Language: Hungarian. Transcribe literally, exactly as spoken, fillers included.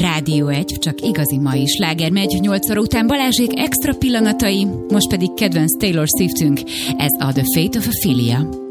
Rádió egy, csak igazi mai sláger megy, nyolc óra után Balázsék extra pillanatai, most pedig kedvenc Taylor Swiftünk, ez a The Fate of Ophelia.